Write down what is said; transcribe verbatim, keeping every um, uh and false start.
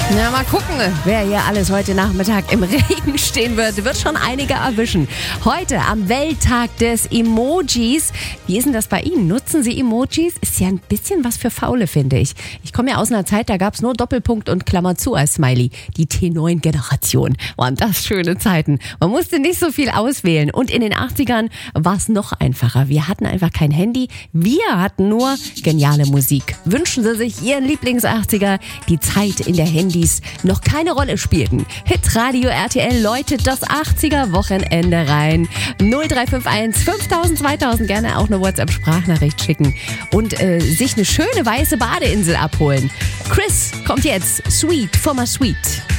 Na, mal gucken, wer hier alles heute Nachmittag im Regen stehen wird. Wird schon einige erwischen. Heute am Welttag des Emojis. Wie ist denn das bei Ihnen? Nutzen Sie Emojis? Ist ja ein bisschen was für Faule, finde ich. Ich komme ja aus einer Zeit, da gab es nur Doppelpunkt und Klammer zu als Smiley. Die T neun Generation. Waren das schöne Zeiten. Man musste nicht so viel auswählen. Und in den achtzigern war es noch einfacher. Wir hatten einfach kein Handy. Wir hatten nur geniale Musik. Wünschen Sie sich Ihren Lieblings-achtziger? Die Zeit in der Handy noch keine Rolle spielten. Hitradio R T L läutet das achtziger-Wochenende rein. null drei fünf eins fünftausend zweitausend, gerne auch eine WhatsApp-Sprachnachricht schicken und äh, sich eine schöne weiße Badeinsel abholen. Chris kommt jetzt. Sweet for my sweet.